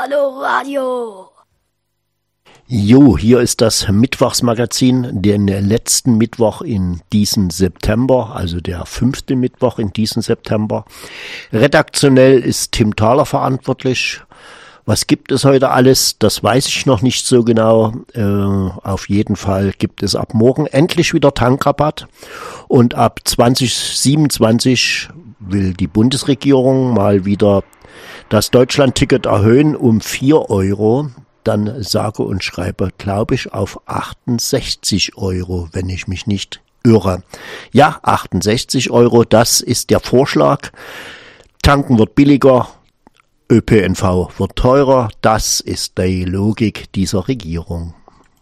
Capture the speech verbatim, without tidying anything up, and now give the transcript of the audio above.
Coloradio. Jo, hier ist das Mittwochsmagazin, den letzten Mittwoch in diesem September, also der fünfte Mittwoch in diesem September. Redaktionell ist Tim Thaler verantwortlich. Was gibt es heute alles? Das weiß ich noch nicht so genau. Äh, auf jeden Fall gibt es ab morgen endlich wieder Tankrabatt. Und ab zwanzig siebenundzwanzig will die Bundesregierung mal wieder das Deutschlandticket erhöhen um vier Euro. Dann sage und schreibe, glaube ich, auf achtundsechzig Euro, wenn ich mich nicht irre. Ja, achtundsechzig Euro, das ist der Vorschlag. Tanken wird billiger, ÖPNV wird teurer. Das ist die Logik dieser Regierung.